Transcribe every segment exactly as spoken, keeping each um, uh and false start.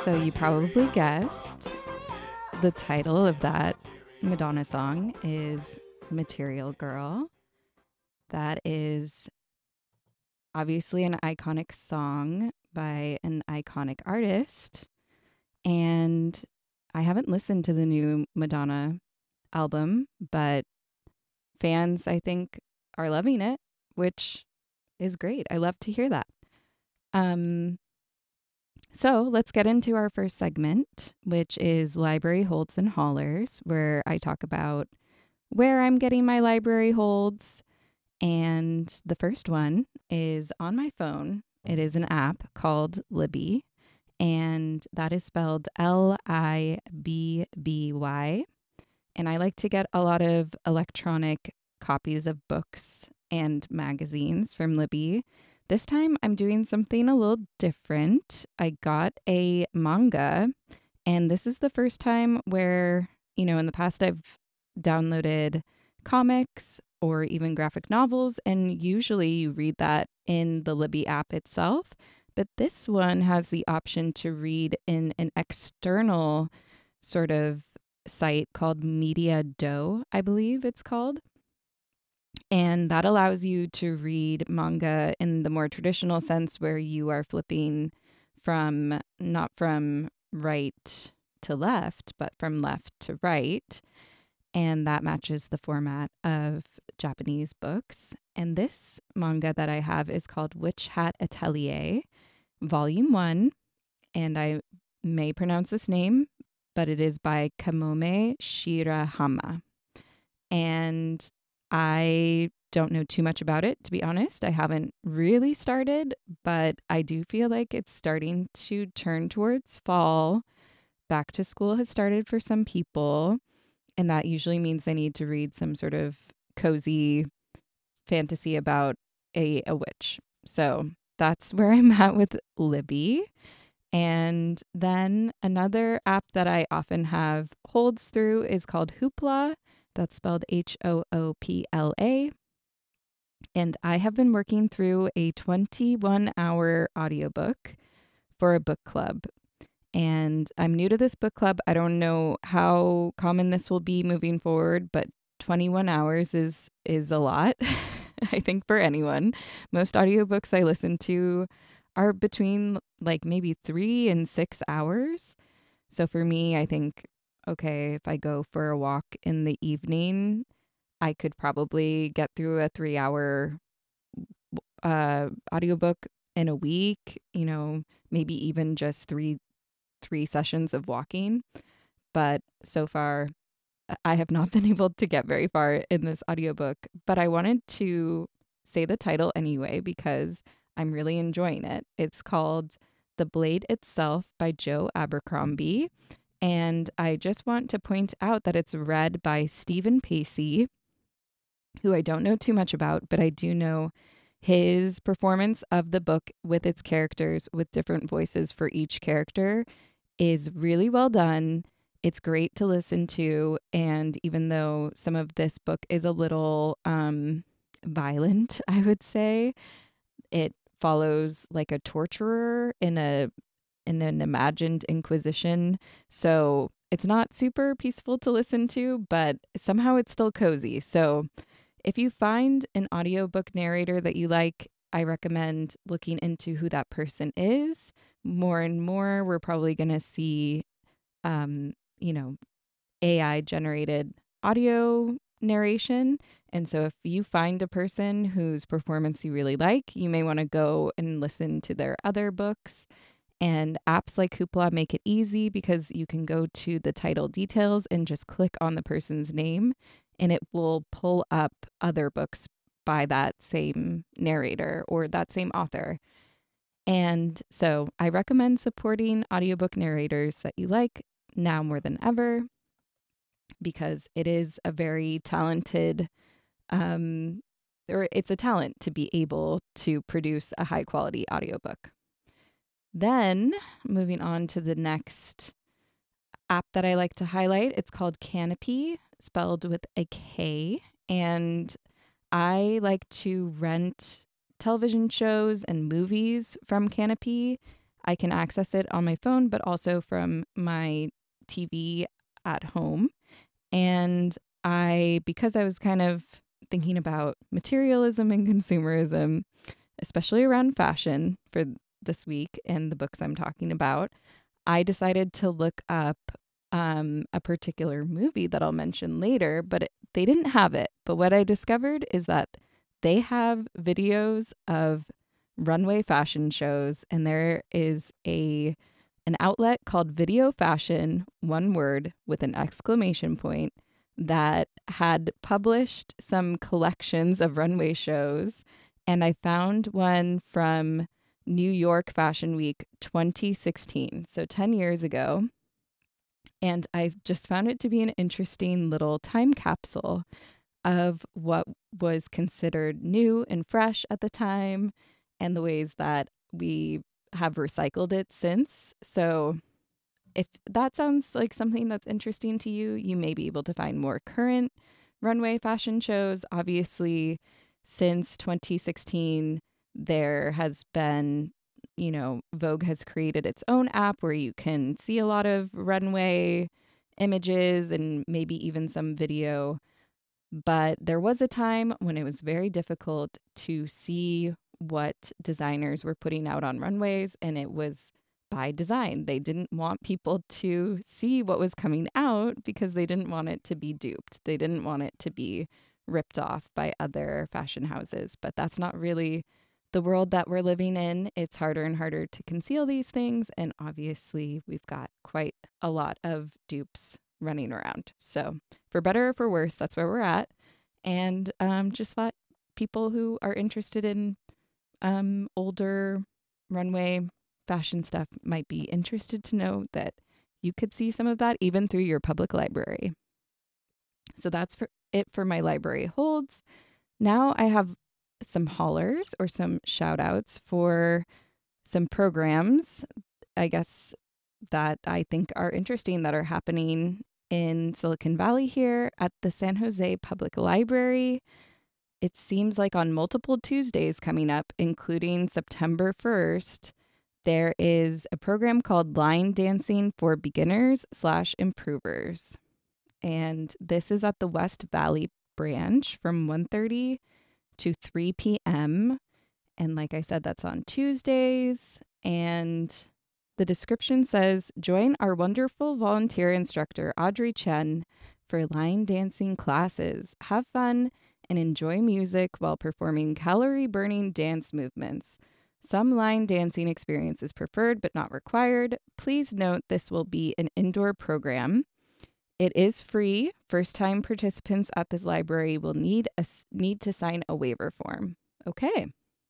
So you probably guessed the title of that Madonna song is Material Girl. That is obviously an iconic song by an iconic artist. And I haven't listened to the new Madonna album, but fans, I think, are loving it, which is great. I love to hear that. Um, so let's get into our first segment, which is Library Holds and Hollers, where I talk about where I'm getting my library holds. And the first one is on my phone. It is an app called Libby, and that is spelled L I B B Y. And I like to get a lot of electronic copies of books and magazines from Libby. This time I'm doing something a little different. I got a manga, and this is the first time where, you know, in the past I've downloaded comics or even graphic novels, and usually you read that in the Libby app itself. But this one has the option to read in an external sort of site called Media Do, I believe it's called. And that allows you to read manga in the more traditional sense where you are flipping from, not from right to left, but from left to right. And that matches the format of Japanese books. And this manga that I have is called Witch Hat Atelier, Volume one. And I may pronounce this name, but it is by Kamome Shirahama. And I don't know too much about it, to be honest. I haven't really started, but I do feel like it's starting to turn towards fall. Back to school has started for some people, and that usually means they need to read some sort of cozy fantasy about a, a witch. So that's where I'm at with Libby. And then another app that I often have holds through is called Hoopla. That's spelled H O O P L A. And I have been working through a twenty-one hour audiobook for a book club. And I'm new to this book club. I don't know how common this will be moving forward, but twenty-one hours is is a lot, I think, for anyone. Most audiobooks I listen to are between like maybe three and six hours. So for me, I think, okay, if I go for a walk in the evening, I could probably get through a three hour uh, audiobook in a week, you know, maybe even just three three sessions of walking. But so far, I have not been able to get very far in this audiobook. But I wanted to say the title anyway because I'm really enjoying it. It's called The Blade Itself by Joe Abercrombie. And I just want to point out that it's read by Stephen Pacey, who I don't know too much about, but I do know his performance of the book with its characters, with different voices for each character, is really well done. It's great to listen to. And even though some of this book is a little um, violent, I would say, it follows like a torturer in a in an imagined inquisition. So it's not super peaceful to listen to, but somehow it's still cozy. So if you find an audiobook narrator that you like, I recommend looking into who that person is. More and more, we're probably going to see, um, you know, A I generated audio narration. And so if you find a person whose performance you really like, you may want to go and listen to their other books. And apps like Hoopla make it easy because you can go to the title details and just click on the person's name, and it will pull up other books by that same narrator or that same author. And so I recommend supporting audiobook narrators that you like now more than ever, because it is a very talented, um, or it's a talent to be able to produce a high quality audiobook. Then moving on to the next app that I like to highlight, it's called Kanopy, spelled with a K. And I like to rent television shows and movies from Kanopy. I can access it on my phone, but also from my T V at home. And I, because I was kind of thinking about materialism and consumerism, especially around fashion for this week and the books I'm talking about, I decided to look up um, a particular movie that I'll mention later, but it, they didn't have it. But what I discovered is that they have videos of runway fashion shows, and there is a an outlet called Video Fashion, one word with an exclamation point, that had published some collections of runway shows. And I found one from New York Fashion Week twenty sixteen, so ten years ago. And I've just found it to be an interesting little time capsule of what was considered new and fresh at the time and the ways that we have recycled it since. So if that sounds like something that's interesting to you, you may be able to find more current runway fashion shows. Obviously, since twenty sixteen, there has been, you know, Vogue has created its own app where you can see a lot of runway images and maybe even some video. But there was a time when it was very difficult to see what designers were putting out on runways, and it was by design. They didn't want people to see what was coming out because they didn't want it to be duped. They didn't want it to be ripped off by other fashion houses. But that's not really the world that we're living in. It's harder and harder to conceal these things. And obviously, we've got quite a lot of dupes running around. So for better or for worse, that's where we're at. And um, just thought people who are interested in um, older runway fashion stuff might be interested to know that you could see some of that even through your public library. So that's for it for my library holds. Now I have some haulers or some shout outs for some programs, I guess, that I think are interesting that are happening in Silicon Valley here at the San Jose Public Library. It seems like on multiple Tuesdays coming up, including September first, there is a program called Line Dancing for Beginners slash Improvers. And this is at the West Valley branch from one thirty to three p.m. And like I said, that's on Tuesdays. And the description says, join our wonderful volunteer instructor, Audrey Chen, for line dancing classes. Have fun and enjoy music while performing calorie-burning dance movements. Some line dancing experience is preferred but not required. Please note this will be an indoor program. It is free. First-time participants at this library will need a, need to sign a waiver form. Okay.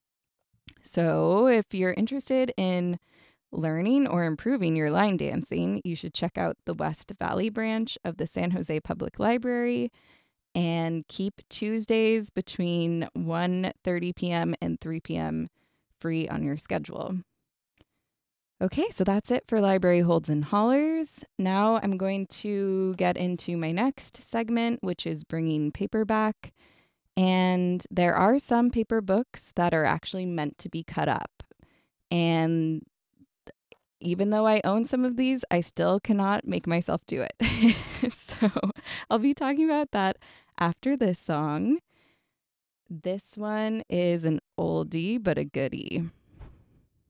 So if you're interested in learning or improving your line dancing, you should check out the West Valley branch of the San Jose Public Library and keep Tuesdays between one thirty p.m. and three p.m. free on your schedule. Okay, so that's it for library holds and haulers. Now I'm going to get into my next segment, which is bringing paperback. And there are some paper books that are actually meant to be cut up. And even though I own some of these, I still cannot make myself do it. So I'll be talking about that after this song. This one is an oldie but a goodie.